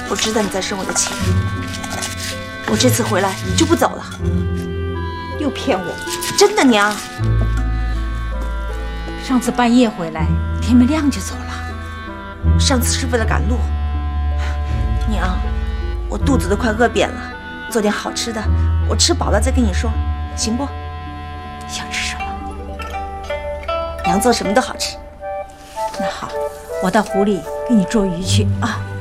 我知道你在生我的气，我这次回来就不走了。 又骗我！ 真的，娘。 上次半夜回来，天没亮就走了。 上次是为了赶路。娘，我肚子都快饿扁了，做点好吃的，我吃饱了再跟你说，行不？ 想吃什么？ 娘做什么都好吃。 那好，我到湖里给你捉鱼去啊。